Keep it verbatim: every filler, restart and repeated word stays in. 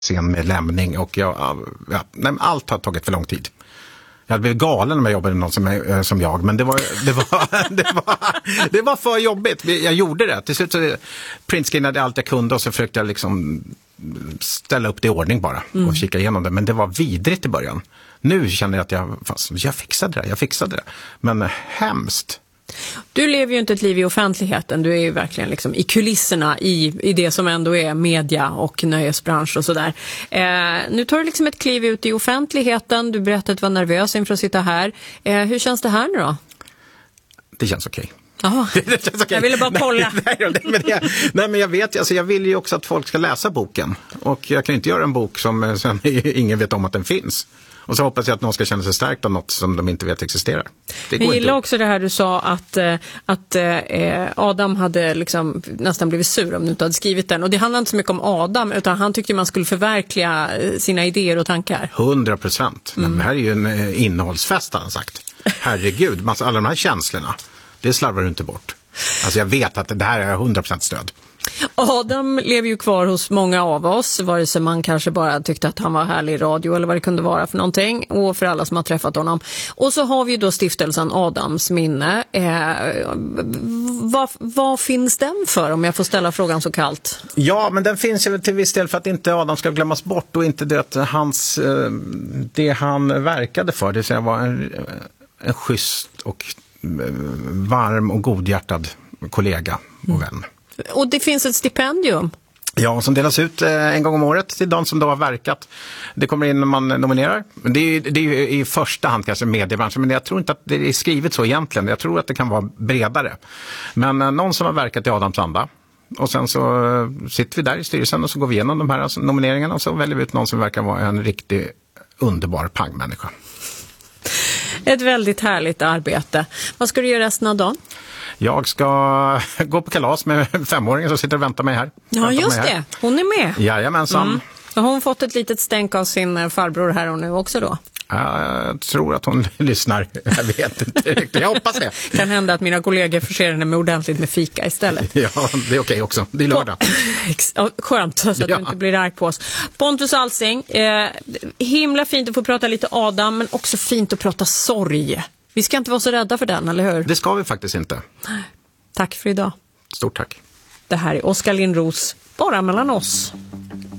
sen med lämning och jag, ja, nej, allt har tagit för lång tid. Jag hade blivit galen om jag jobbade med någon som, som jag, men det var, det, var, det, var, det var för jobbigt. Jag gjorde det. Till slut så printscreenade allt jag kunde och så försökte jag liksom ställa upp det i ordning bara och mm. kika igenom det. Men det var vidrigt i början. Nu känner jag att jag, fast, jag fixade det, jag fixade det. Men hemskt. Du lever ju inte ett liv i offentligheten, du är ju verkligen liksom i kulisserna i, i det som ändå är media och nöjesbransch och sådär. Eh, nu tar du liksom ett kliv ut i offentligheten, du berättade att du var nervös inför att sitta här. Eh, hur känns det här nu då? Det känns okej. Jaha, okay. Jag ville bara kolla. Nej, nej, nej, men jag, nej, men jag vet, alltså, jag vill ju också att folk ska läsa boken. Och jag kan inte göra en bok som sen ingen vet om att den finns. Och så hoppas jag att någon ska känna sig stärkt av något som de inte vet existerar. Det går jag gillar inte. också det här du sa att, att eh, Adam hade liksom nästan blivit sur om du inte hade skrivit den. Och det handlar inte så mycket om Adam utan han tyckte man skulle förverkliga sina idéer och tankar. Hundra procent. Mm. Det här är ju en eh, innehållsfest, har han sagt. Herregud, massa, alla de här känslorna, det slarvar du inte bort. Alltså jag vet att det här är hundra procent stöd. Adam lever ju kvar hos många av oss, vare sig man kanske bara tyckte att han var härlig i radio eller vad det kunde vara för någonting, och för alla som har träffat honom. Och så har vi ju då stiftelsen Adams minne. Eh, vad, vad finns den för, om jag får ställa frågan så kallt? Ja, men den finns ju till viss del för att inte Adam ska glömmas bort och inte det att hans, det han verkade för, det vill säga var en, en schysst och varm och godhjärtad kollega och vän. Och det finns ett stipendium. Ja, som delas ut en gång om året till de som då har verkat. Det kommer in när man nominerar. Det är ju, det är ju i första hand kanske mediebranschen, men jag tror inte att det är skrivet så egentligen. Jag tror att det kan vara bredare. Men någon som har verkat i Adams anda. Och sen så sitter vi där i styrelsen och så går vi igenom de här nomineringarna och så väljer vi ut någon som verkar vara en riktig underbar pangmänniska. Ett väldigt härligt arbete. Vad ska du göra resten av dagen? Jag ska gå på kalas med femåringen som sitter och väntar mig här. Ja, just det. Här. Hon är med. Jajamensan. Mm. Har hon fått ett litet stänk av sin farbror här och nu också då? Jag tror att hon lyssnar. Jag vet inte riktigt. Jag hoppas det. Kan hända att mina kollegor förser henne med ordentligt med fika istället. Ja, det är okej också. Det är lördag. Skönt så att ja. Du inte blir arg på oss. Pontus Alsing, eh, himla fint att få prata lite Adam, men också fint att prata sorg. Vi ska inte vara så rädda för den, eller hur? Det ska vi faktiskt inte. Tack för idag. Stort tack. Det här är Oskar Lindros, bara mellan oss.